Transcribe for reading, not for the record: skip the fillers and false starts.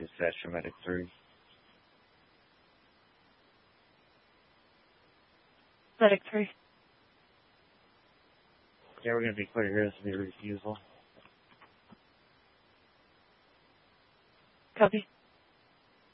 Dispatch for Medic 3. Medic 3. Yeah, we're going to be clear here. This will be a refusal. Copy.